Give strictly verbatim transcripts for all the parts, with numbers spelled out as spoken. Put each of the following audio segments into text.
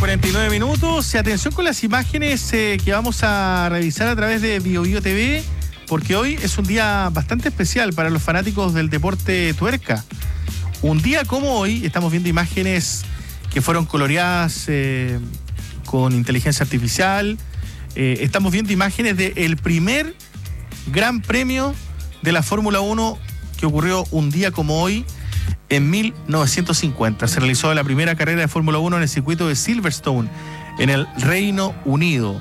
cuarenta y nueve minutos. Y atención con las imágenes eh, que vamos a revisar a través de BioBio T V, porque hoy es un día bastante especial para los fanáticos del deporte tuerca. Un día como hoy estamos viendo imágenes que fueron coloreadas eh, con inteligencia artificial. Eh, estamos viendo imágenes del primer Gran Premio de la Fórmula uno que ocurrió un día como hoy en mil novecientos cincuenta. Se realizó la primera carrera de Fórmula uno en el circuito de Silverstone, en el Reino Unido.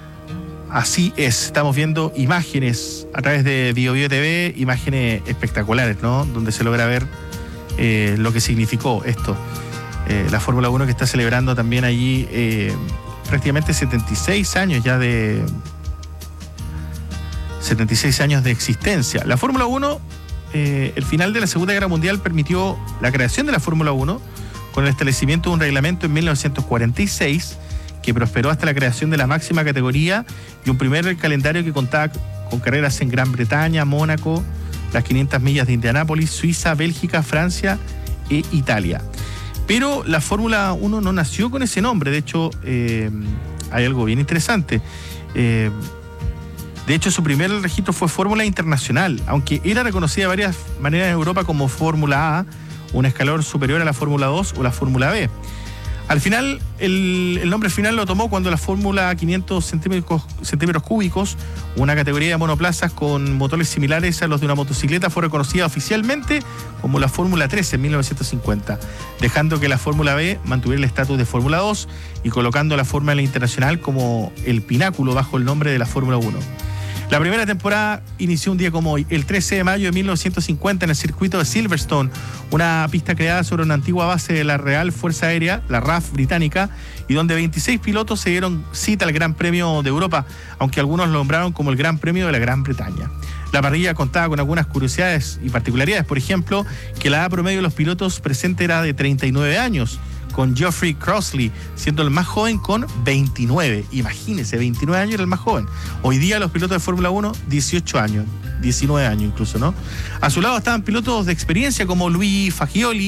Así es, estamos viendo imágenes a través de BioBio T V, imágenes espectaculares, ¿no? Donde se logra ver eh, lo que significó esto. Eh, la Fórmula uno que está celebrando también allí eh, prácticamente setenta y seis años ya de... setenta y seis años de existencia. La Fórmula uno, eh, el final de la Segunda Guerra Mundial permitió la creación de la Fórmula uno con el establecimiento de un reglamento en mil novecientos cuarenta y seis que prosperó hasta la creación de la máxima categoría y un primer calendario que contaba con carreras en Gran Bretaña, Mónaco, las quinientas millas de Indianápolis, Suiza, Bélgica, Francia e Italia. Pero la Fórmula uno no nació con ese nombre. De hecho, eh, hay algo bien interesante. Eh, De hecho, su primer registro fue Fórmula Internacional, aunque era reconocida de varias maneras en Europa como Fórmula A, un escalón superior a la Fórmula dos o la Fórmula B. Al final, el, el nombre final lo tomó cuando la Fórmula quinientos centímetros, centímetros cúbicos, una categoría de monoplazas con motores similares a los de una motocicleta, fue reconocida oficialmente como la Fórmula tres en mil novecientos cincuenta, dejando que la Fórmula B mantuviera el estatus de Fórmula dos y colocando la Fórmula Internacional como el pináculo bajo el nombre de la Fórmula uno. La primera temporada inició un día como hoy, el trece de mayo de mil novecientos cincuenta, en el circuito de Silverstone, una pista creada sobre una antigua base de la Real Fuerza Aérea, la R A F británica, y donde veintiséis pilotos se dieron cita al Gran Premio de Europa, aunque algunos lo nombraron como el Gran Premio de la Gran Bretaña. La parrilla contaba con algunas curiosidades y particularidades, por ejemplo, que la edad promedio de los pilotos presente era de treinta y nueve años, con Geoffrey Crossley siendo el más joven con veintinueve. Imagínense, veintinueve años era el más joven. Hoy día los pilotos de Fórmula uno, dieciocho años, diecinueve años incluso, ¿no? A su lado estaban pilotos de experiencia como Luigi Fagioli,